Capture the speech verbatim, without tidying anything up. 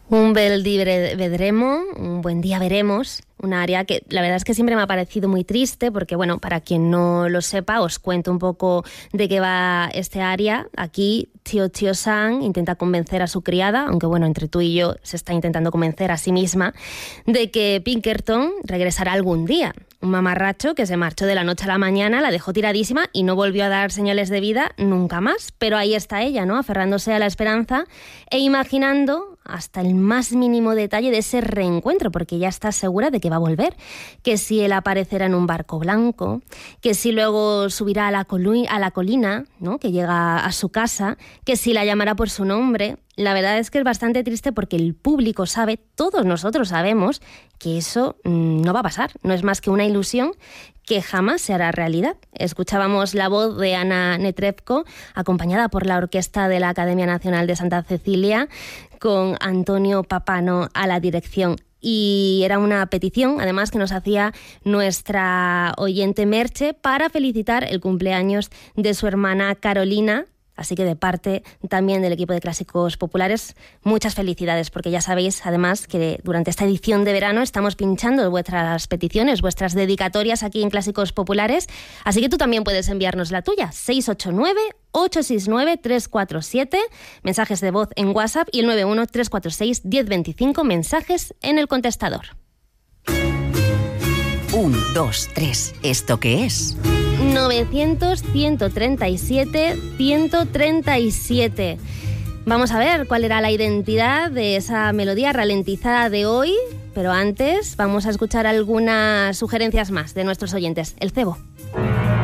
Un bel día vedremo, un buen día veremos, un área que la verdad es que siempre me ha parecido muy triste porque, bueno, para quien no lo sepa, os cuento un poco de qué va este área. Aquí, Tío Tío San intenta convencer a su criada, aunque bueno, entre tú y yo se está intentando convencer a sí misma, de que Pinkerton regresará algún día. Un mamarracho que se marchó de la noche a la mañana, la dejó tiradísima y no volvió a dar señales de vida nunca más. Pero ahí está ella, ¿no? Aferrándose a la esperanza e imaginando hasta el más mínimo detalle de ese reencuentro, porque ya está segura de que va a volver, que si él aparecerá en un barco blanco, que si luego subirá a la, colu- a la colina, ¿no? Que llega a su casa, que si la llamará por su nombre. La verdad es que es bastante triste porque el público sabe, todos nosotros sabemos, que eso mmm, no va a pasar, no es más que una ilusión que jamás se hará realidad. Escuchábamos la voz de Ana Netrebko, acompañada por la orquesta de la Academia Nacional de Santa Cecilia, con Antonio Papano a la dirección. Y era una petición, además, que nos hacía nuestra oyente Merche para felicitar el cumpleaños de su hermana Carolina. Así que de parte también del equipo de Clásicos Populares, muchas felicidades, porque ya sabéis, además, que durante esta edición de verano estamos pinchando vuestras peticiones, vuestras dedicatorias aquí en Clásicos Populares. Así que tú también puedes enviarnos la tuya, seis ocho nueve, ocho seis nueve, tres cuatro siete, mensajes de voz en WhatsApp y el nueve uno, tres cuatro seis, uno cero dos cinco, mensajes en el contestador. Un, dos, tres. ¿Esto qué es? novecientos, ciento treinta y siete, ciento treinta y siete. Vamos a ver cuál era la identidad de esa melodía ralentizada de hoy, pero antes vamos a escuchar algunas sugerencias más de nuestros oyentes. El cebo.